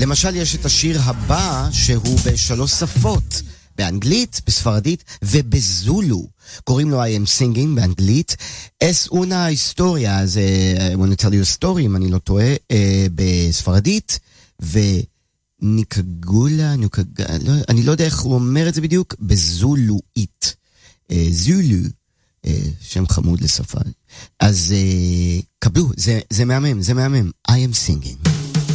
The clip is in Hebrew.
למשל יש את השיר הבא שהוא בשלוש שפות, באנגלית, בספרדית ובזולו. קוראים לו I am singing באנגלית. Es una historia, זה I want to tell you a story, אם אני לא טועה, בספרדית, וניקגולה, אני לא יודע איך הוא אומר את זה בדיוק, בזולואית. זולו, שם חמוד לשפה. אז קבלו, זה מהמם, זה מהמם. I am singing.